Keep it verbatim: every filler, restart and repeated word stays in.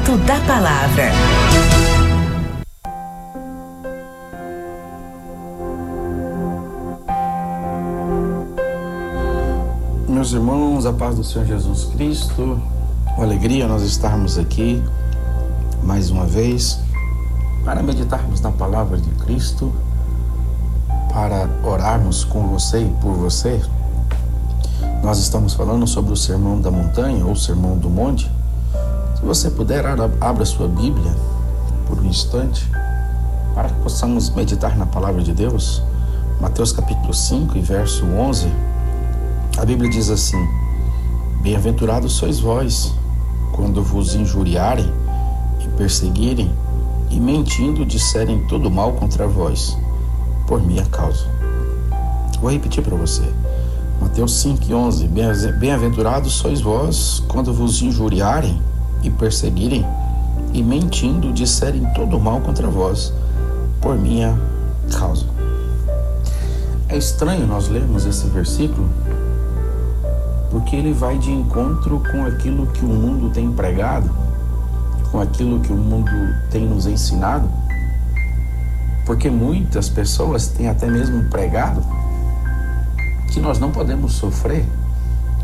Momento da Palavra. Meus irmãos, a paz do Senhor Jesus Cristo, uma alegria nós estarmos aqui mais uma vez para meditarmos na palavra de Cristo, para orarmos com você e por você. Nós estamos falando sobre o Sermão da Montanha ou Sermão do Monte. Se você puder, abra sua Bíblia por um instante para que possamos meditar na palavra de Deus. Mateus capítulo cinco e verso onze, a Bíblia diz assim: Bem-aventurados sois vós, quando vos injuriarem e perseguirem e mentindo disserem todo mal contra vós, por minha causa. Vou repetir para você. Mateus cinco e onze, Bem-aventurados sois vós, quando vos injuriarem e perseguirem e mentindo disserem todo mal contra vós, por minha causa. É estranho nós lermos esse versículo, porque ele vai de encontro com aquilo que o mundo tem pregado, com aquilo que o mundo tem nos ensinado, porque muitas pessoas têm até mesmo pregado que nós não podemos sofrer